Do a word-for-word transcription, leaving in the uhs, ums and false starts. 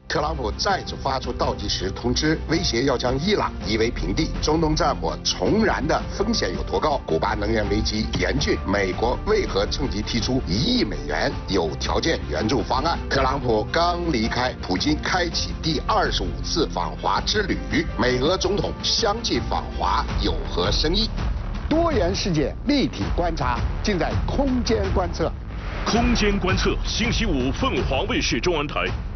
特朗普再次发出倒计时通知，威胁要将伊朗夷为平地。中东战火重燃的风险有多高？古巴能源危机严峻，美国为何趁机提出一亿美元有条件援助方案？特朗普刚离开，普京开启第二十五次访华之旅，美俄总统相继访华有何深意？ 多元世界立体观察，尽在空间观测。 空间观测，星期五凤凰卫视中文台。